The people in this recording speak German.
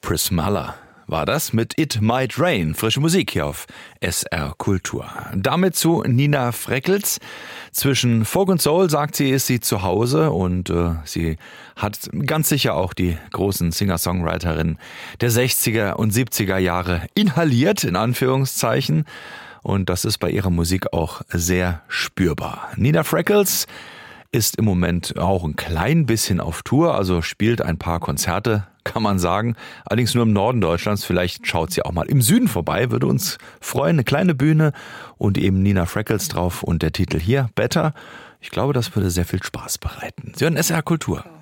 Prismala war das mit It Might Rain. Frische Musik hier auf SR Kultur. Damit zu Nina Freckels. Zwischen Folk und Soul, sagt sie, ist sie zu Hause und sie hat ganz sicher auch die großen Singer-Songwriterinnen der 60er und 70er Jahre inhaliert, in Anführungszeichen. Und das ist bei ihrer Musik auch sehr spürbar. Nina Freckels ist im Moment auch ein klein bisschen auf Tour, also spielt ein paar Konzerte, kann man sagen. Allerdings nur im Norden Deutschlands. Vielleicht schaut sie auch mal im Süden vorbei, würde uns freuen. Eine kleine Bühne und eben Nina Freckels drauf und der Titel hier, Better. Ich glaube, das würde sehr viel Spaß bereiten. Sie hören SR Kultur.